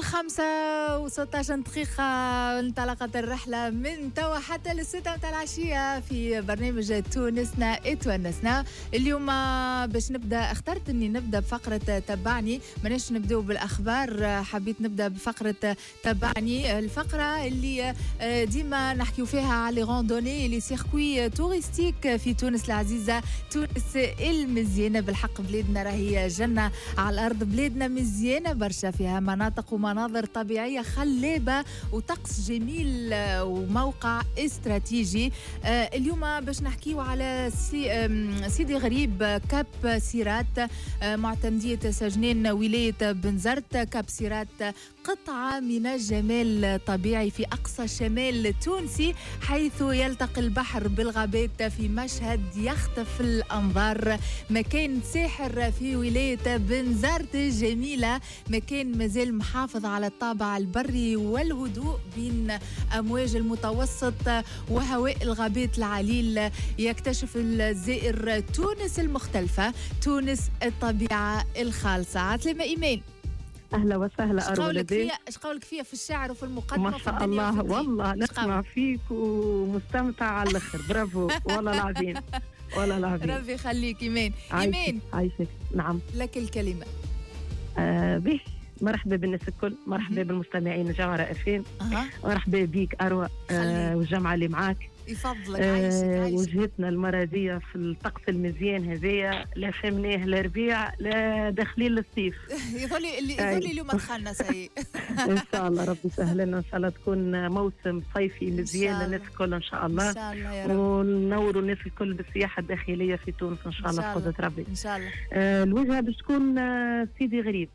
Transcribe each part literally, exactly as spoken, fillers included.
الخامسة وستة عشر دقيقة انطلقت الرحلة من توا حتى للستة متاع العشية في برنامج تونسنا اتونسنا. اليوم باش نبدأ اخترت اني نبدأ بفقرة تبعني، ماناش نبدأ بالأخبار، حبيت نبدأ بفقرة تبعني، الفقرة اللي ديما نحكيو فيها على راندوني لي سيركوي توريستيك في تونس العزيزة، تونس المزيانة. بالحق بلادنا راهي جنة على الأرض، بلادنا مزيانة برشا، فيها مناطق ومناظر طبيعية خلابة وطقس جميل وموقع استراتيجي. اليوم باش نحكيو على سيدي غريب كاب سيرات، معتمدية سجنين ولاية بنزرت. كاب سيرات قطعة من الجمال الطبيعي في أقصى شمال تونسي، حيث يلتقي البحر بالغابات في مشهد يخطف الأنظار. مكان ساحر في ولاية بنزرت جميلة، مكان مازال محافظ على الطابع البري والهدوء بين أمواج المتوسط وهواء الغابات العليل. يكتشف الزائر تونس المختلفة، تونس الطبيعة الخالصة. عسلامة إيمان. اهلا وسهلا أروى. ايش قولك فيها في الشعر وفي المقدمه؟ ما شاء الله والله نسمع فيك ومستمتع على الاخر. برافو والله العظيم والله العظيم. ربي يخليك ايمان. ايمان عايشك. نعم لك الكلمه. آه به مرحبا بالناس الكل، مرحبا بالمستمعين جوهرة أفين، أه. مرحبا بيك أروى آه والجمعة اللي معاك. يفضلك. عايشك آه وجهتنا المرضية في الطقس المزيان هذايا، لا فمناه لا ربيع لا داخلين للصيف. يظلي اللي يظلي اليوم دخلنا سي. ان شاء الله ربي يسهل لنا، ان شاء الله تكون موسم صيفي مزيان للناس الكل ان شاء الله، ان شاء الله يا رب، وننوروا الناس الكل بالسياحة الداخلية في تونس ان شاء الله بقدرة ربي. ان شاء الله. آه الوجهة باش تكون آه سيدي غريب.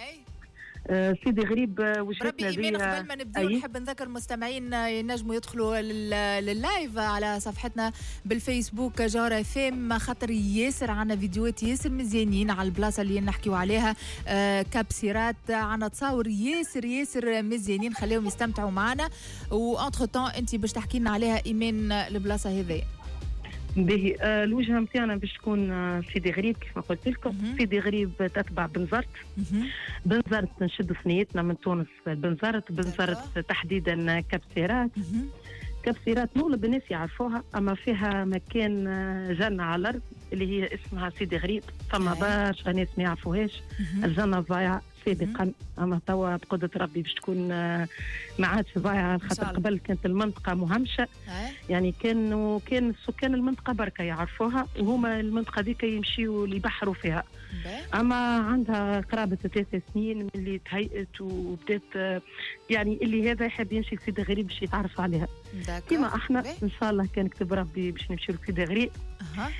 آه سيدي غريب وجهتنا دي. قبل ما نبداو نحب نذكر المستمعين ينجموا يدخلوا لللايف على صفحتنا بالفيسبوك جوهرة فيم، خاطر ياسر عنا فيديوهات ياسر مزيانين على البلاصه اللي نحكيو عليها. آه كابسيرات عنا تصاور ياسر ياسر مزيانين، خليهم يستمتعوا معنا. وانتر طون انت باش تحكي لنا عليها ايمان البلاصه هذه. به آه الوجهه نتاعنا باش تكون آه سيدي غريب كيف ما قلت لكم. سيدي غريب تتبع بنزرت. بنزرت نشدوا ثنيتنا من تونس بنزرت. بنزرت تحديدا كابسيرات. كابسيرات مغلب الناس يعرفوها، اما فيها مكان آه جنه على الارض اللي هي اسمها سيدي غريب. فما برشا ناس ما يعرفوهاش. الجنه ضايعه سابقا، اما توا بقدرة ربي باش تكون ما عادش ضايعه، خاطر قبل كانت المنطقه مهمشه. يعني كانوا كان سكان المنطقه بركه يعرفوها، وهما المنطقه ديك يمشيوا يبحروا فيها. اما عندها قرابه ثلاث سنين من اللي تهيئت وبدات، يعني اللي هذا يحب يمشي لسيدي غريب باش يتعرف عليها كيما احنا ان شاء الله. كان كتب ربي باش نمشيو لسيدي غريب. أه.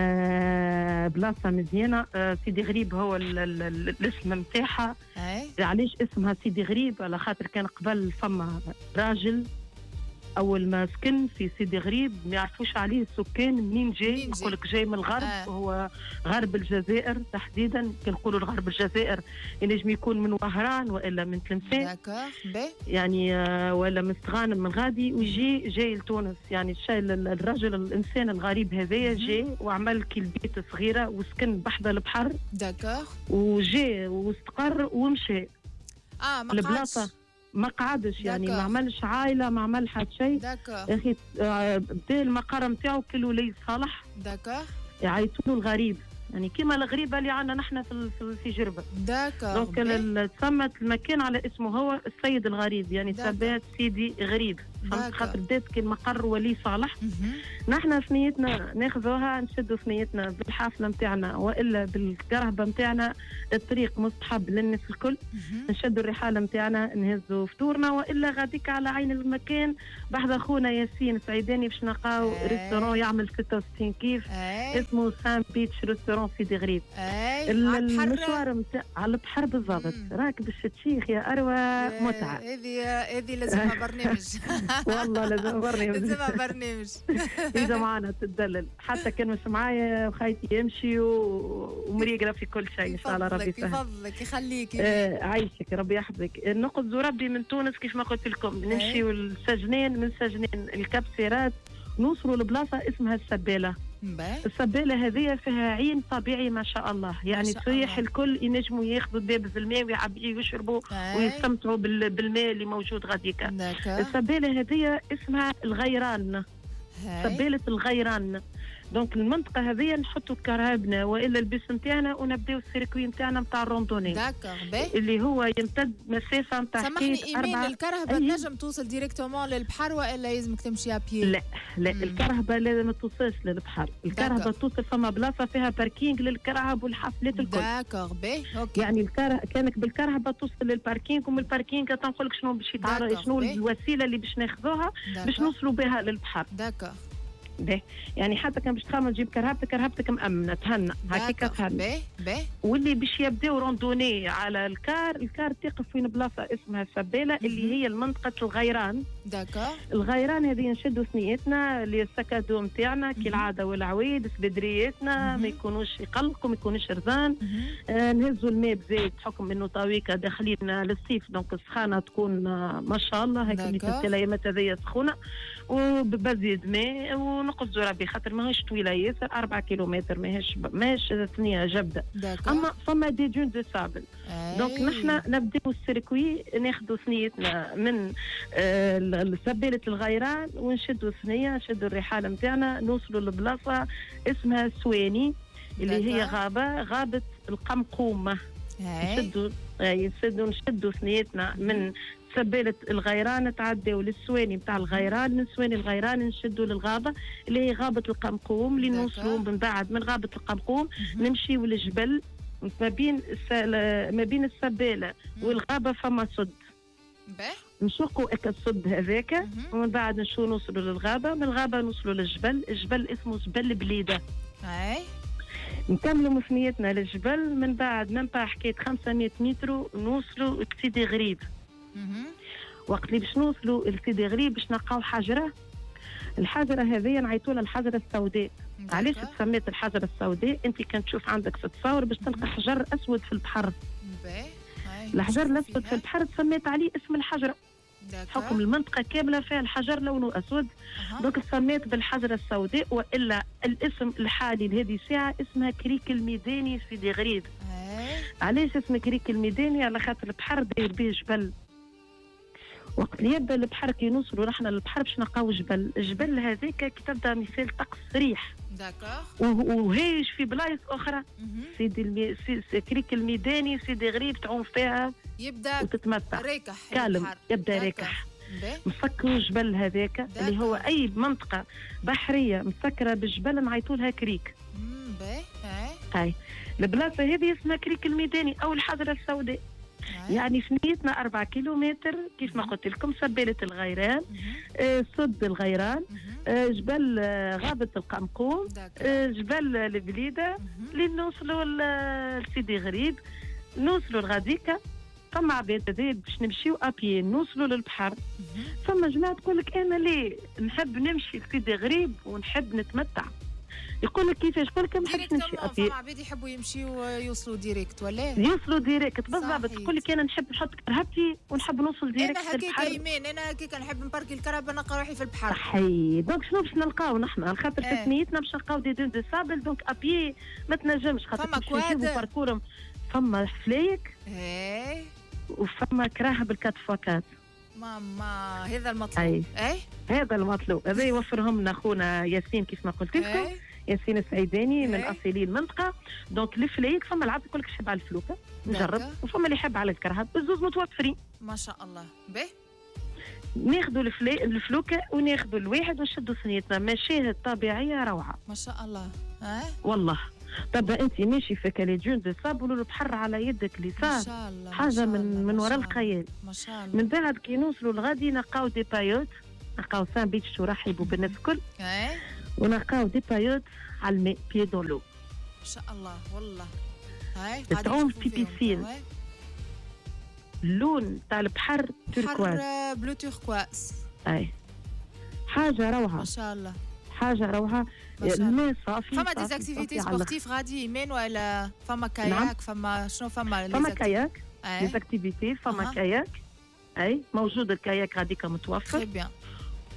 آه بلاصه مزيانه. آه سيدي غريب هو ال ال ال الاسم نتاعها. علاش اسمها سيدي غريب؟ على خاطر كان قبل فما راجل اول ما سكن في سيدي غريب ما يعرفوش عليه السكان منين جاي. يقول لك جاي من الغرب. آه. وهو غرب الجزائر تحديدا، كنقولوا الغرب الجزائر ينجم يكون من وهران والا من تلمسان يعني، آه ولا من استغانم من غادي، ويجي جاي لتونس. يعني الشيء الرجل الانسان الغريب هذايا جاي وعمل كي البيت صغيره وسكن بحذا البحر. داكوغ. وجاي واستقر ومشي. اه ما قعدش ما قعدش يعني، ما عملش عائله، ما عمل حتى شيء. داكوغ. اخي بدا المقر نتاعو كل ولي صالح. داكوغ. يعيطوا له الغريب، يعني كيما الغريبه اللي عندنا نحن في في جربه. داكوغ. دونك تسمت المكان على اسمه هو السيد الغريب، يعني ثبات سيدي غريب. خاطر بدات كي المقر ولي صالح. نحن ثنيتنا ناخذوها نشدوا ثنيتنا بالحافله نتاعنا والا بالكرهبه نتاعنا، الطريق مستحب للناس الكل. نشدوا الرحاله نتاعنا نهزوا فطورنا، والا غاديك على عين المكان بحذا اخونا ياسين سعيداني باش نلقاو ريستورون يعمل ستة وستين كيف. أي. اسمه سان بيتش ريستورون سيدي غريب. المشوار نتاع على البحر بالضبط، راكب الشيخ يا اروى متعه. هذه هذه لازمها برنامج. والله لازم برنامج. لازمها برنامج. إذا معنا تدلل، حتى كان مش معايا وخايتي يمشي ومريقرا في كل شيء إن شاء الله. ربي يسهل. يفضلك يخليك. آه عايشك ربي يحفظك. نقص ربي من تونس كيف ما قلت لكم، نمشي السجنين، من سجنين الكابسيرات نوصلوا لبلاصة اسمها السبالة. السبالة هذه فيها عين طبيعي ما شاء الله، يعني السياح الكل ينجموا ياخذوا دابز الماء ويعبيوا ويشربوا ويستمتعوا بالماء اللي موجود غاديكا. السبالة هذه اسمها الغيران، سبالة الغيران. دونك المنطقه هذه نحطوا كرهبنا والا البيس نتاعنا ونبداو السيركوي نتاعنا نتاع الروندوني اللي هو يمتد مسافه نتاع سامحني ايمان، الكرهبه تنجم توصل ديريكتومون للبحر والا لازمك تمشي ابيي؟ لا لا مم. الكرهبه لازم ما توصلش للبحر، الكرهبه توصل فما بلاصه فيها باركينغ للكرهب والحفلات الكل. داكوغ باهي اوكي. يعني الكره كانك بالكرهبه توصل للباركينغ ومن الباركينغ تنقول لك شنو باش يتعرض، شنو الوسيله اللي باش ناخذوها باش نوصلوا بها للبحر. داكوغ باهي، يعني حتى كان باش تخمم تجيب كرهبتك كرهبتك مأمنة تهنى هكاك تهنى. باهي باهي. واللي باش يبداو روندوني على الكار، الكار تقف فين بلاصه اسمها سبالة اللي هي المنطقة الغيران. داكور. الغيران هذه نشدوا ثنيتنا اللي السكادو نتاعنا كي العاده والعويد سبدرياتنا ما يكونوش يقلقوا ما يكونوش رزان. آه نهزوا الماء بزيت بحكم انه طويكه داخلين للصيف دونك السخانه تكون آه ما شاء الله هيك اللي تلقى الايامات هذيا سخونه وبزيد ماء ونقصوا ربي خاطر ماهيش طويله ياسر أربعة كيلومتر ماهيش ماهيش ثنيه جبده. اما فما دي دون دو سابل دونك نحن نبداو السيركوي ناخذوا ثنيتنا من آه سبالة الغيران ونشدوا ثنيه نشدوا الرحال نتاعنا نوصلوا لبلاصه اسمها سواني اللي هي غابه غابه القمقومه. نشدوا يسدوا نشدوا ثنيتنا من سبالة الغيران نتعداو للسواني بتاع الغيران، من سواني الغيران نشدوا للغابه اللي هي غابه القمقوم اللي نوصلوا من بعد من غابه القمقوم نمشيو للجبل ما بين ما بين السبالة والغابه فما صد نشقوا اك الصد هذاك ومن بعد نشو نوصلوا للغابه، من الغابه نوصلوا للجبل، الجبل اسمه جبل بليده. اي نكملوا مفنيتنا للجبل، من بعد من بعد حكايه خمسمية متر نوصلوا لسيدي غريب. وقت اللي باش نوصلوا لسيدي غريب باش نلقاو حجره، الحجره هذه نعيطوا لها الحجره السوداء. علاش تسميت الحجره السوداء؟ انت كان تشوف عندك في التصاور باش تلقى حجر اسود في البحر، الحجر الاسود في البحر تسميت عليه اسم الحجره حكم المنطقه كامله فيها الحجر لونه اسود. أه. دونك سميت بالحجره السوداء، والا الاسم الحالي لهذه الساعه اسمها كريك الميداني سيدي غريب. أه. علاش اسمه كريك الميداني؟ على خاطر البحر داير به جبل، وقت اللي يبدا البحر كي نوصلوا نحن للبحر باش نلقاو جبل، الجبل هذاك كي تبدا مثال طقس ريح داكوغ وهايج في بلايص اخرى. سيدي المي... سي... كريك الميداني سيدي غريب تعوم فيها يبدا وتتمتع ريكح كالم يبدا ريكح مسكر الجبل هذاك اللي هو اي منطقه بحريه مسكره بالجبل نعيطوا لها كريك. باهي هاي البلاصه هذه اسمها كريك الميداني او الحجره السوداء. يعني في نيتنا أربعة كيلومتر كيف ما قلت لكم سبالة الغيران، آه صد الغيران، آه جبل آه غابة القمقوم، آه جبل البليدة اللي نوصلوا لسيدي غريب نوصلوا لغاديكا. فما عباد باش نمشيو ابيي نوصلوا للبحر. فما جماعة تقول لك انا ليه نحب نمشي لسيدي غريب ونحب نتمتع، يقول لك كيفاش؟ يقول لك ما نحبش نمشي ابي. فما عباد يحبوا يمشيو يوصلوا ديريكت ولا يوصلوا ديريكت بالضبط. تقول لك انا نحب نحط كرهبتي ونحب نوصل ديريكت انا هكاك ايمان، انا هكاك نحب نباركي الكرهبه نلقى روحي في البحر. صحيح. دونك شنو باش نلقاو نحن على خاطر في ثنيتنا باش نلقاو دي دون دو سابل دونك ابي ما تنجمش خاطر فما كواد باركورهم فما فلايك اي وفما كراهب الكات فاكات. ماما هذا المطلوب. اي, أي؟ هذا المطلوب هذا يوفرهم لنا خونا ياسين كيف ما قلت لكم. ياسين السعيداني من اصيلي المنطقه. دونك الفلايك فما العبد يقول لك يحب على الفلوكه نجرب، وفما اللي يحب على الكرهب، بالزوز متوفرين ما شاء الله. باهي ناخذوا الفلوكه وناخذوا الواحد ونشدوا ثنيتنا. مشاهد طبيعيه روعه ما شاء الله. اه والله. طب انت ماشي في كاليجون دو صاب والبحر على يدك اليسار حاجه من من وراء الخيال ما شاء الله. من بعد كي نوصلوا لغادي نلقاو دي بايوت، نلقاو سان بيتش ورحبوا بالناس الكل. اي ونلقاو دي بايوت على الماء بيي دون لو ما شاء الله والله. هاي تعوم في بيسين اللون تاع البحر تركواز بحر بلو توركواز. اي حاجه روعه ما شاء الله، حاجه روعه. الماء صافي. فما ديزاكتيفيتي سبورتيف غادي يمين ولا فما كاياك؟ نعم. فما شنو فما فما كاياك ديزاكتيفيتي فما أه. كاياك اي موجود الكاياك غاديكا متوفر. تري بيان.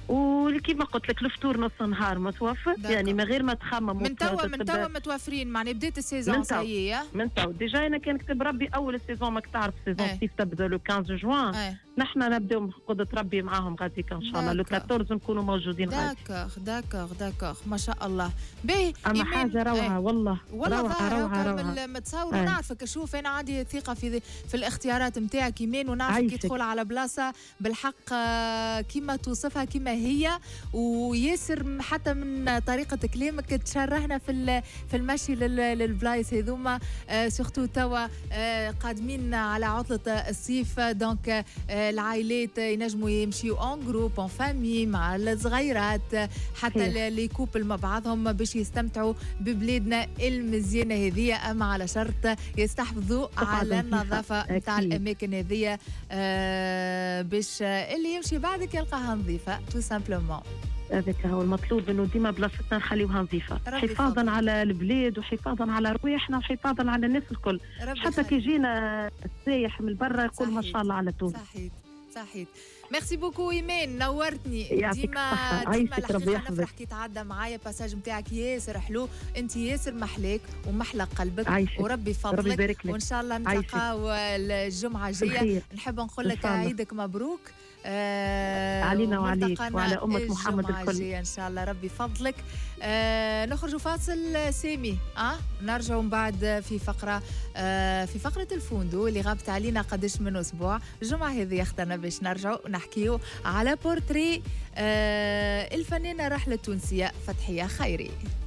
وكيما قلت لك الفطور نص نهار متوفر، يعني من غير ما تخمم من توا من توا متوفرين، معني بديت السيزون ساييه من توا ديجا. انا كان كتب ربي اول السيزون ماك تعرف سيزون الصيف تبدا لو خمسة جوان، نحن نبداو بقدرة ربي معاهم غاديك ان شاء الله لو أربعطاش نكونوا موجودين غادي. داكوغ داكوغ داكوغ ما شاء الله. باهي اما حاجه روعه والله والله روعه روعه متصور. ونعرفك شوف انا عندي ثقه في في الاختيارات نتاعك ايمان، ونعرفك يدخل على بلاصه بالحق كيما توصفها كيما هي، وياسر حتى من طريقه كلامك تشرهنا في في المشي للبلايص هذوما، سورتو توا قادمين على عطله الصيف، دونك العائلات ينجموا يمشيوا اون جروب اون فامي مع الصغيرات، حتى لي كوبل مع بعضهم باش يستمتعوا ببلادنا المزيانه هذه، اما على شرط يستحفظوا على النظافه نتاع الاماكن هذه، آه باش اللي يمشي بعدك يلقاها نظيفه تو سامبلومون. هذاك هو المطلوب، انه ديما بلاصتنا نخليوها نظيفه حفاظا فضل. على البلاد وحفاظا على رواحنا وحفاظا على الناس الكل، حتى كي يجينا السايح من برا يقول ما شاء الله على تونس. صحيح صحيح. ميرسي بوكو ايمان، نورتني ديما ديما الحقيقه نفرح كي تعدى معايا، باساج نتاعك ياسر حلو، انت ياسر محلاك ومحلى قلبك عايشك. وربي يفضلك، وان شاء الله نتلاقاو الجمعه الجايه. نحب نقول لك عيدك مبروك آه علينا وعليك وعلى أمة محمد الكل إن شاء الله ربي فضلك. آه نخرج فاصل سامي، اه نرجع من بعد في فقرة آه في فقرة الفوندو اللي غابت علينا قدش من أسبوع. الجمعة هذه اخترنا باش نرجعوا نحكيو على بورتري آه الفنانة الراحلة التونسية فتحية خيري.